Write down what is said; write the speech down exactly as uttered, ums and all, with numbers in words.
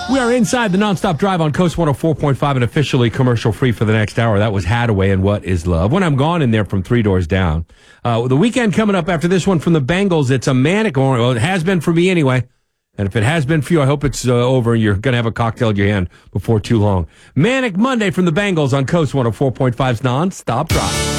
We are inside the Nonstop Drive on Coast one oh four point five and officially commercial-free for the next hour. That was Hadaway and What Is Love. When I'm gone in there from Three Doors Down. Uh, the weekend coming up after this one from the Bengals, it's a manic, or well, it has been for me anyway. And if it has been for you, I hope it's uh, over and you're going to have a cocktail in your hand before too long. Manic Monday from the Bengals on Coast one oh four point five's Nonstop Drive.